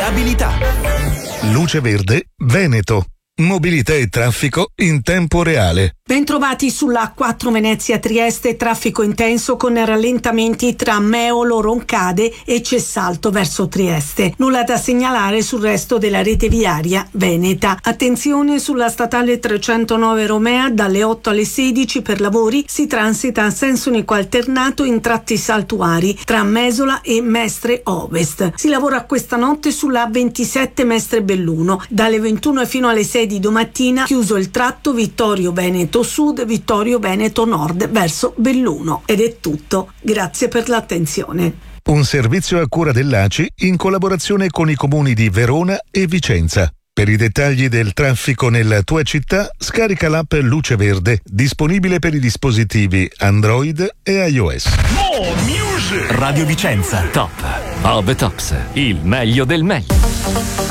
viabilità. Luce Verde Veneto. Mobilità e traffico in tempo reale. Bentrovati sulla A4 Venezia-Trieste, traffico intenso con rallentamenti tra Meolo, Roncade e Cessalto verso Trieste. Nulla da segnalare sul resto della rete viaria veneta. Attenzione sulla statale 309 Romea, dalle 8 alle 16 per lavori si transita a senso unico alternato in tratti saltuari tra Mesola e Mestre Ovest. Si lavora questa notte sulla A27 Mestre Belluno, dalle 21 fino alle 6 di domattina, chiuso il tratto Vittorio Veneto Sud, Vittorio Veneto Nord verso Belluno. Ed è tutto. Grazie per l'attenzione. Un servizio a cura dell'ACI in collaborazione con i comuni di Verona e Vicenza. Per i dettagli del traffico nella tua città, scarica l'app Luce Verde, disponibile per i dispositivi Android e iOS. Radio Vicenza, top of the tops, il meglio del meglio.